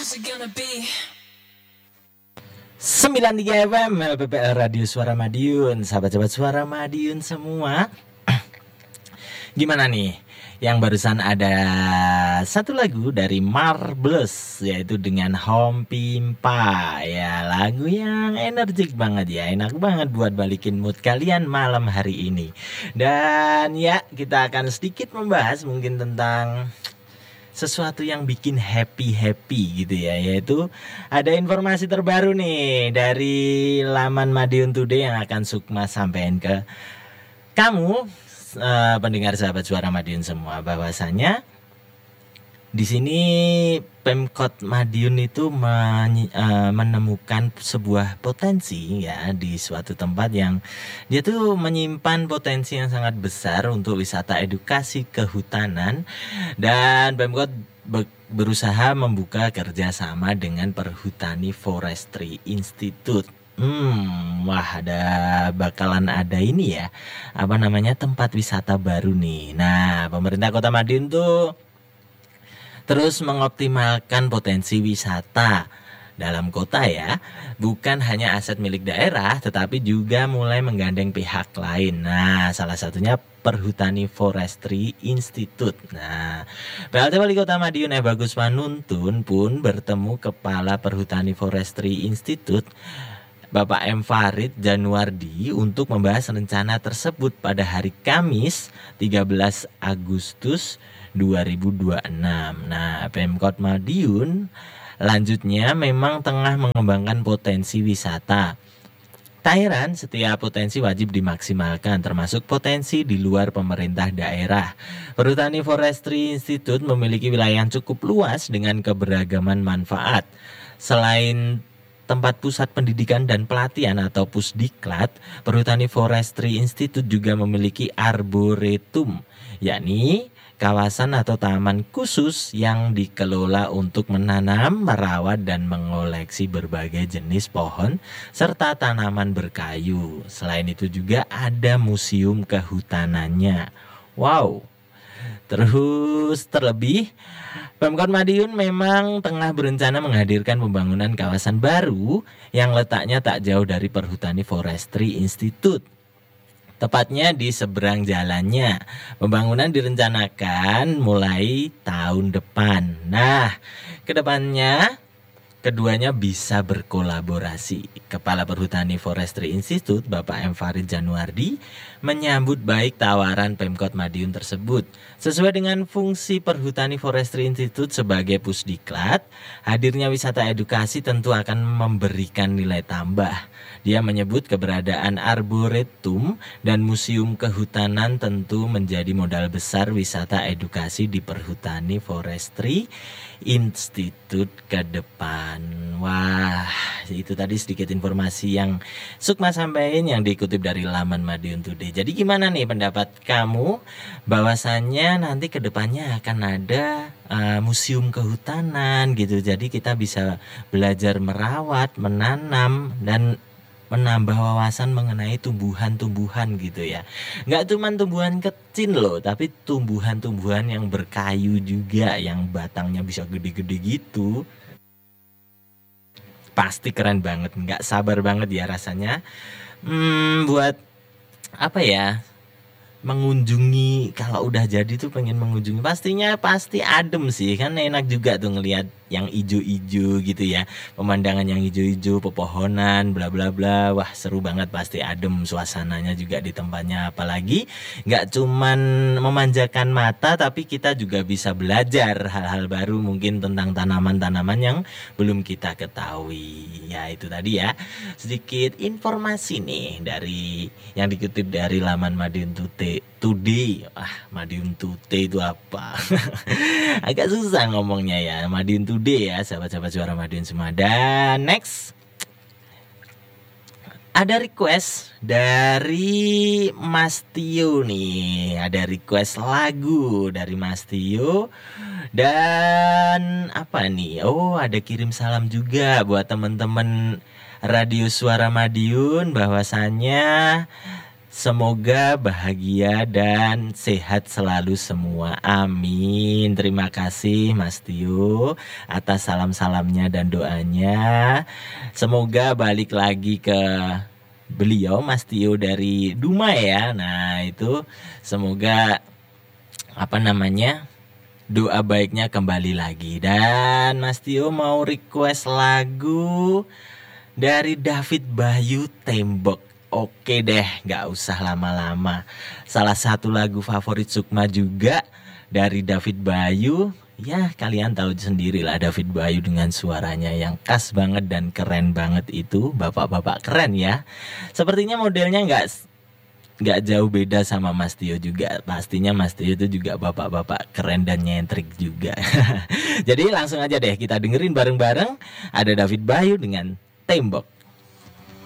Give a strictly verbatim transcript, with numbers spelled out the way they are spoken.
sembilan puluh tiga F M L P P L Radio Suara Madiun. Sahabat-sahabat Suara Madiun semua, gimana nih? Yang barusan ada satu lagu dari Marbles, yaitu dengan Home Pimpa. Ya, lagu yang energik banget ya, enak banget buat balikin mood kalian malam hari ini. Dan ya, kita akan sedikit membahas mungkin tentang sesuatu yang bikin happy-happy gitu ya, yaitu ada informasi terbaru nih dari laman Madiun Today yang akan Sukma sampaikan ke kamu, uh, pendengar sahabat Suara Madiun semua, bahwasanya di sini Pemkot Madiun itu men, uh, menemukan sebuah potensi ya di suatu tempat yang dia tuh menyimpan potensi yang sangat besar untuk wisata edukasi kehutanan, dan Pemkot be- berusaha membuka kerjasama dengan Perhutani Forestry Institute. Hmm, wah ada bakalan ada ini ya, apa namanya, tempat wisata baru nih. Nah, pemerintah Kota Madiun tuh terus mengoptimalkan potensi wisata dalam kota ya, bukan hanya aset milik daerah, tetapi juga mulai menggandeng pihak lain. Nah, salah satunya Perhutani Forestry Institute. Nah, P L T Wali Kota Madiun E Bagus Panuntun pun bertemu Kepala Perhutani Forestry Institute Bapak M. Farid Januardi untuk membahas rencana tersebut pada hari Kamis tiga belas Agustus dua ribu dua puluh enam. Nah, Pemkot Madiun lanjutnya memang tengah mengembangkan potensi wisata. Tak heran setiap potensi wajib dimaksimalkan, termasuk potensi di luar pemerintah daerah. Perhutani Forestry Institute memiliki wilayah yang cukup luas dengan keberagaman manfaat. Selain tempat pusat pendidikan dan pelatihan atau Pusdiklat, Perhutani Forestry Institute juga memiliki arboretum, yakni kawasan atau taman khusus yang dikelola untuk menanam, merawat, dan mengoleksi berbagai jenis pohon serta tanaman berkayu. Selain itu juga ada museum kehutanannya. Wow. Terus terlebih, Pemkot Madiun memang tengah berencana menghadirkan pembangunan kawasan baru yang letaknya tak jauh dari Perhutani Forestry Institute. Tepatnya di seberang jalannya. Pembangunan direncanakan mulai tahun depan. Nah, kedepannya keduanya bisa berkolaborasi. Kepala Perhutani Forestry Institute Bapak M. Farid Januardi menyambut baik tawaran Pemkot Madiun tersebut. Sesuai dengan fungsi Perhutani Forestry Institute sebagai Pusdiklat, hadirnya wisata edukasi tentu akan memberikan nilai tambah. Dia menyebut keberadaan arboretum dan museum kehutanan tentu menjadi modal besar wisata edukasi di Perhutani Forestry Institute ke depan. Wah, itu tadi sedikit informasi yang Sukma sampaikan yang dikutip dari laman Madiun Today. Jadi gimana nih pendapat kamu bahwasannya nanti ke depannya akan ada uh, museum kehutanan gitu. Jadi kita bisa belajar merawat, menanam, dan menambah wawasan mengenai tumbuhan-tumbuhan gitu ya. Nggak cuma tumbuhan kecil loh, tapi tumbuhan-tumbuhan yang berkayu juga, yang batangnya bisa gede-gede gitu. Pasti keren banget, nggak sabar banget ya rasanya. Hmm, buat apa ya? Mengunjungi, kalau udah jadi tuh pengen mengunjungi, pastinya pasti adem sih, kan enak juga tuh ngelihat yang ijo-ijo gitu ya, pemandangan yang ijo-ijo, pepohonan, bla bla bla. Wah, seru banget, pasti adem suasananya juga di tempatnya. Apalagi nggak cuman memanjakan mata, tapi kita juga bisa belajar hal-hal baru mungkin tentang tanaman-tanaman yang belum kita ketahui. Ya itu tadi ya, sedikit informasi nih dari yang dikutip dari laman Madiun Today. Today, ah Madiun Today itu apa? Agak susah ngomongnya ya, Madiun Today ya, sahabat-sahabat Suara Madiun semua. Dan next, ada request dari Mas Tio nih, ada request lagu dari Mas Tio. Dan apa nih? Oh, ada kirim salam juga buat teman-teman Radio Suara Madiun, bahwasannya Semoga bahagia dan sehat selalu semua. Amin. Terima kasih Mas Tio atas salam-salamnya dan doanya. Semoga balik lagi ke beliau Mas Tio dari Dumai ya. Nah, itu semoga apa namanya? Doa baiknya kembali lagi. Dan Mas Tio mau request lagu dari David Bayu, Tembok. Oke deh, gak usah lama-lama. Salah satu lagu favorit Sukma juga dari David Bayu. Ya kalian tahu sendiri lah David Bayu dengan suaranya yang khas banget dan keren banget itu. Bapak-bapak keren ya. Sepertinya modelnya gak, gak jauh beda sama Mas Tio juga. Pastinya Mas Tio itu juga bapak-bapak keren dan nyentrik juga. Jadi langsung aja deh kita dengerin bareng-bareng. Ada David Bayu dengan Tembok.